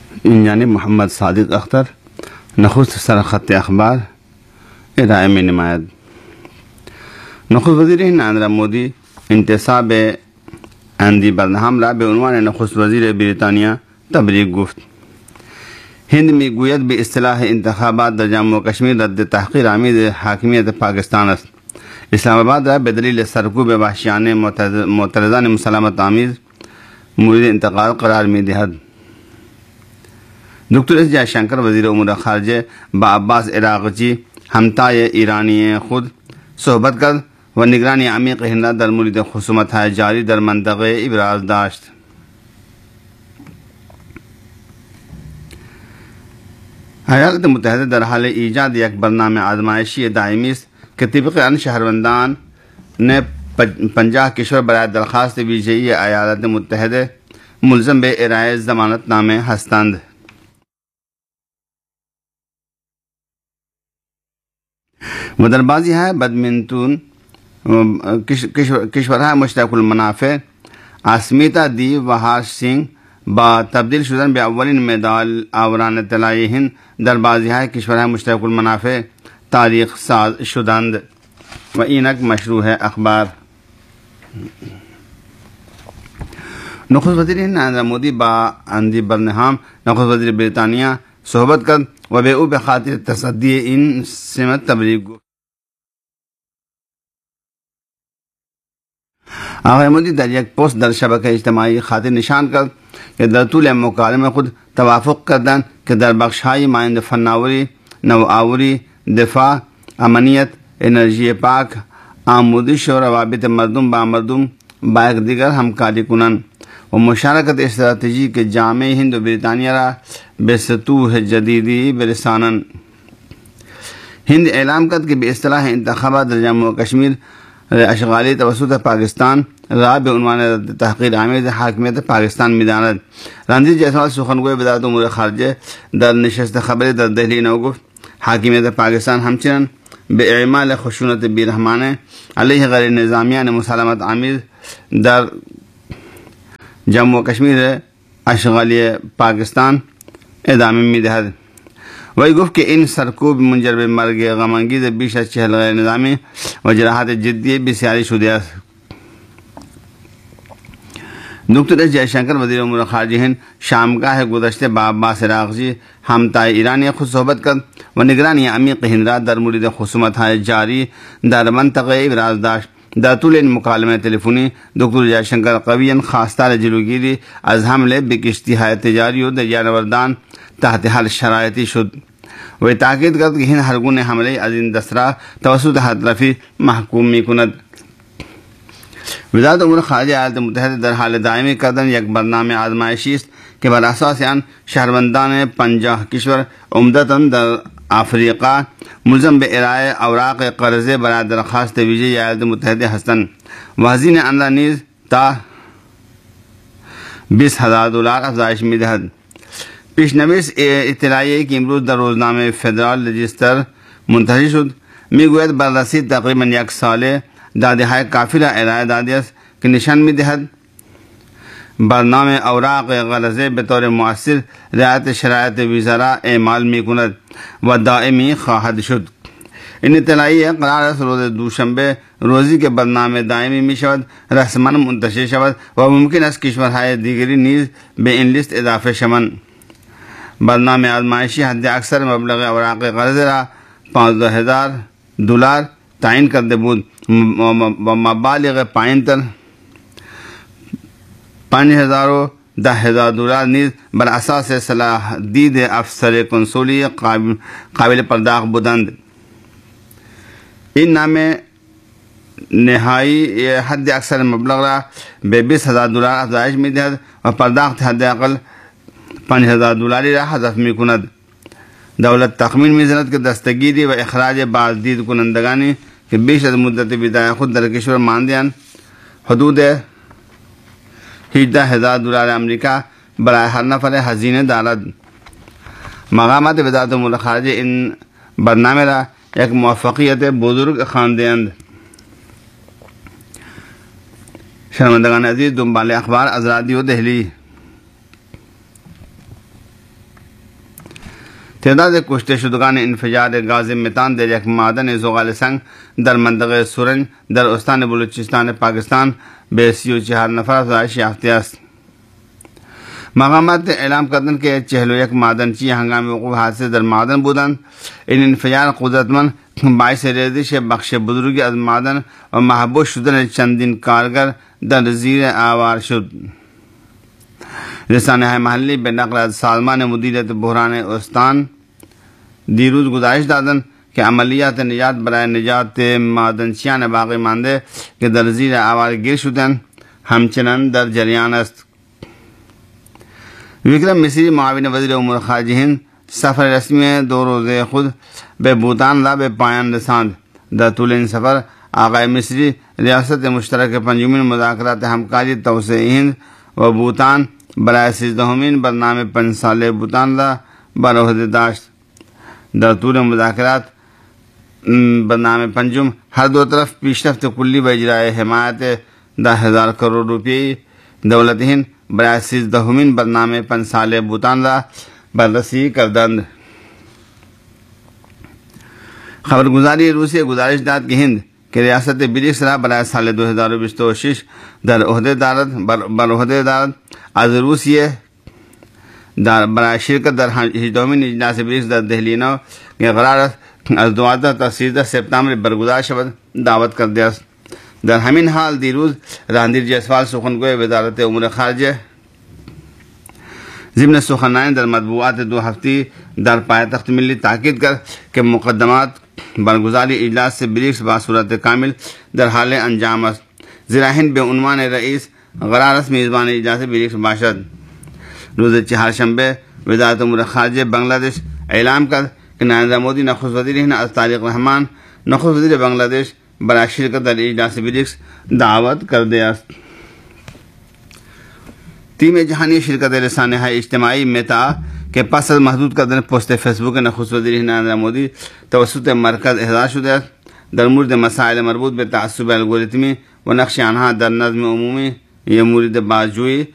یعنی محمد صادق اختر نخست سرخط اخبار ارائے میں نمایت۔ نخست وزیر ہند نریندر مودی انتصاب اندی برنہام را بعنوان نخست وزیر بریطانیہ تبریک گفت۔ ہند میں گوید به اصطلاح انتخابات در جموں و کشمیر رد تحقیر آمیز حاکمیت پاکستان است۔ اسلام آباد را به دلیل سرکوب وحشیانه معترضان مسالمت آمیز مورد انتقاد قرار می دهد۔ دکتر ایس جے شنکر وزیر امور خارجه با عباس عراقچی همتای ایرانی خود صحبت کرد و نگرانی عمیق هند را در مورد خصومت‌های جاری در منطقه ابراز داشت۔ ایالات متحدہ در حال ایجاد یک برنامه آزمایشی دائمی است که طبق آن شهروندان نے 50 کشور برای درخواست ویزایی ایالات متحده ملزم به ارائه ضمانت نامه هستند۔ و در بازی های بدمنتون کشورهای مشترک المنافع آسمیتا دی و هارش سنگھ با تبدیل شدن به اولین مدال آوران طلای هند در بازی های کشورهای مشترک المنافع تاریخ ساز شدند و اینک مشروع اخبار۔ نخست وزیر ہند نریندر مودی با اندی برنہام نخست وزیر بریطانیہ صحبت کرد و به او به خاطر تصدی این سمت تبریک گفت۔ آقای مودی در یک پست در شبکه اجتماعی خاطر نشان کرد که در طول مکالمه خود توافق کردند که در بخش‌های مانند فناوری، نوآوری، دفاع، امنیت، انرژی پاک، آموزش و روابط مردم با مردم با یکدیگر همکاری کنند و مشارکت استراتژی که جامع هند و بریطانیہ را به سطوح جدیدی برسانند۔ ہند اعلام کرد کہ به اصطلاح انتخابات در جموں و کشمیر اشغالی توسط پاکستان را به عنوان رد تحقیر آمیز حاکمیت پاکستان می‌داند۔ رنجیت جیسوال سخنگوی وزارت امور خارجه در نشست خبری در دہلی نو گفت حاکمیت پاکستان همچنان به اعمال خشونت بیرحمانه علیه غیر نظامیان مسالمت آمیز در جموں و کشمیر اشغالی پاکستان ادامه می‌دهد۔ وی گفت که این سرکوب منجر به مرگ غمانگیز بیش از 40 غیر نظامی و جراحات جدی بسیاری شده است۔ دکتر ایس جے شنکر وزیر امور خارجه هند شامگاه گذشته با عباس عراقچی همتای ایرانی خود صحبت کرد و نگرانی عمیق هند را در مورد خصومت‌های جاری در منطقه ابراز داشت۔ در طول این مکالمه تلفنی دکتر جے شنکر قویاً خواستار جلوگیری از حمله به کشتی‌های تجاری و دریانوردان تحت هر شرایطی شد و تاکید کرد که هند هر گونه حمله از این دست را توسط هر طرفی محکوم می‌کند۔ وزارت امور خارجه ایالات متحده در حال دائمی کردن یک برنامه آزمایشی است که بر اساس آن شهروندان 50 کشور عمدتاً در افریقا ملزم به ارائه اوراق قرضه برای درخواست ویزای ایالات متحده هستند و هزینه آن را نیز تا $20,000 افزایش می‌دهد۔ پیشنویس اطلاعیه‌ای که امروز در روزنامه فدرال رجیستر منتشر شد میگوید بررسی تقریباً یک ساله داده‌های کافی را ارائه داده است که نشان می‌دهد برنامه اوراق قرضه به طور مؤثر رعایت شرایط ویزا را اعمال می‌کند و دائمی خواهد شد۔ این اطلاعیه قرار است روز دوشنبه روزی که برنامه دائمی می‌شود رسماً منتشر شود و ممکن است کشورهای دیگری نیز به این لیست اضافه شوند۔ برنامه آزمایشی حد اکثر مبلغ اوراق قرضه را $15,000 تعیین کرده بود و مبالغ پایین‌تر $5,000 و $10,000 نیز بر اساس صلاح دید افسر کنسولی قابل پرداخت بودند۔ این نامه نهایی حد اکثر مبلغ را به $20,000 افزایش می‌دهد و پرداخت حداقل $5,000 را حذف می‌کند۔ دولت تخمین می‌زند که دستگیری و اخراج بازدید کنندگانی که بیش از مدت ویزای خود در کشور مانده‌اند حدود $18,000 امریکا برای هر نفر هزینه دارد۔ مقامات وزارت امور خارجه این برنامه را یک موفقیت بزرگ خوانده‌اند۔ شنوندگان عزیز، دنبال اخبار از رادیو دہلی۔ تعداد کشته شدگان انفجار گاز متان در یک معدن زغال سنگ در منطقه سورنج در استان بلوچستان پاکستان به 34 نفر افزایش یافته است. مقامات اعلام کردند که 41 معدنچی هنگام وقوع حادثه در معدن بودند. این انفجار قدرتمند باعث ریزش بخش بزرگی از معدن و محبوس شدن چندین کارگر در زیر آوار شد. رسانه‌های محلی به نقل از سازمان مدیریت بحران استان دیروز گزارش دادند که عملیات نجات برای نجات معدنچیان باقی مانده که در زیر آوار گیر شدند همچنان در جریان است. وکرم مصری معاون وزیر امور خارجه هند سفر رسمی 2 روزه خود به بوتان را به پایان رساند. در طول این سفر آقای مصری ریاست مشترک پنجمین مذاکرات همکاری توسعه هند و بوتان برای 13مین برنامه 5 ساله بوتان را بر عهده داشت. در طول مذاکرات برنامه پنجم ہر دو طرف پیشرفت کلی و اجرای حمایت 10,000 کروڑ روپے دولت ہند برای 13مین برنامه 5 ساله بوتان را بررسی کردند. خبرگزاری روسیه گزارش داد که هند که ریاست بریکس را برای سال 2026 بر عهده دارد از روسیه برای شرکت در 18مین اجلاس بریکس در دہلی نو که قرار است از 12 تا 13 سپتامبر برگزار شود دعوت کرده است. در همین حال دیروز راندیر جیسوال سخنگوی وزارت امور خارجه ضمن سخنرانی در مطبوعات 2 هفته در پایتخت ملی تاکید کرد که مقدمات برگزاری اجلاس بریکس با صورت کامل در حال انجام است، زیرا هند به عنوان رئیس قرار است میزبان اجلاس بریکس باشد. روز چهارشنبه وزارت امور خارجه بنگلہ دیش اعلام کرد که نریندر مودی نخست وزیر هند از طارق رحمان نخست وزیر بنگلہ دیش برای شرکت در اجلاس بریکس دعوت کرده است. تیم جهانی شرکت رسانه های اجتماعی متا که پس از محدود کردن پست فیسبوک نخست وزیر نریندر مودی توسط مرکز احضار شده است، در مورد مسائل مربوط به تعصب الگوریتمی و نقش آنها در نظم عمومی یا مورد بازجویی